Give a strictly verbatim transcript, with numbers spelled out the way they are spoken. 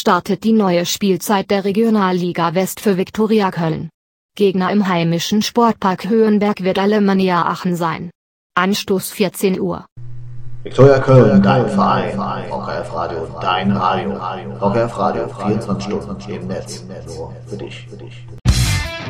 startet die neue Spielzeit der Regionalliga West für Viktoria Köln. Gegner im heimischen Sportpark Höhenberg wird Alemannia Aachen sein. Anstoß vierzehn Uhr. Viktoria Köln, dein Verein. V K F Radio, dein Radio. V K F Radio, vierundzwanzig Stunden im Netz. Nur für dich.